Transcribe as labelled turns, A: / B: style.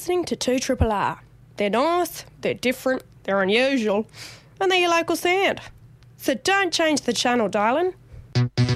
A: listening to 2RRR. They're nice, they're different, they're unusual, and they're your local sound. So don't change the channel, darling.